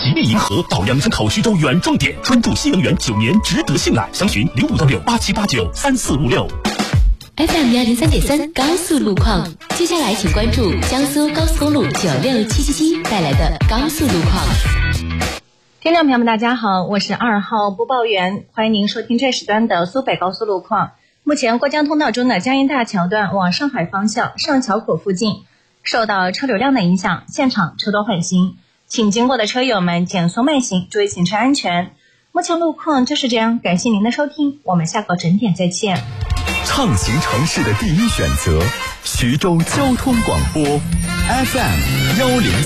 吉利银河到2口徐州远重点，专注新能源9年，值得信赖。详询056687893456。 FM103.3高速路况，接下来请关注江苏高速公路96777带来的高速路况。 听众朋友们大家好，我是2号播报员，欢迎您收听这时段的苏北高速路况。目前过江通道中的江阴大桥段往上海方向上桥口附近受到车流量的影响，现场车多缓行，请经过的车友们减速慢行，注意行车安全。目前路况就是这样，感谢您的收听，我们下个整点再见。 畅行城市的第一选择，徐州交通广播 FM10